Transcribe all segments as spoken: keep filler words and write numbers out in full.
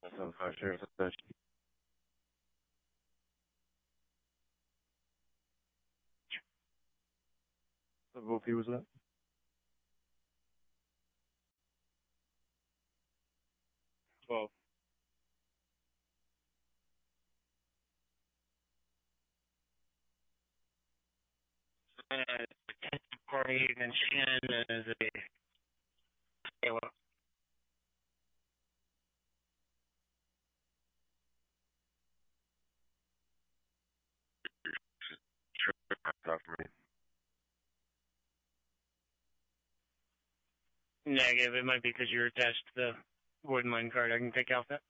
seven five Sheriff Dispatch. What Wolfie was that? Twelve. Uh, party in Shannon is a Halo. Sure, talk for me. Negative. It might be because you're attached to the Wooden Line card. I can take off that.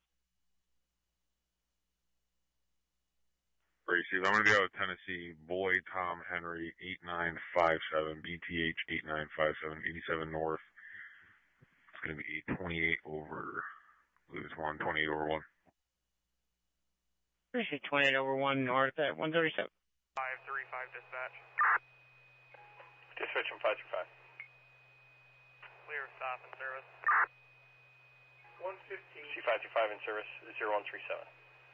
Receive. I'm going to go with Tennessee, Boy, Tom, Henry, eight nine five seven, B T H eight nine five seven, eighty-seven North. It's going to be twenty-eight over, lose one, twenty-eight over one. Appreciate twenty-eight over one North at one thirty-seven. five three five dispatch. Dispatch from five three five. Clear stop in service. one fifteen. C five two five in service, zero one three seven.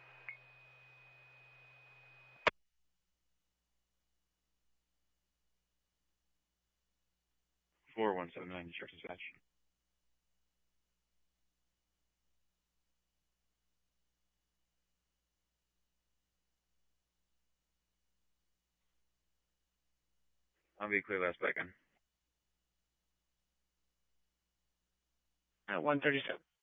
four one seven nine, Sheriff Dispatch. I'll be clear last second. At one thirty-seven.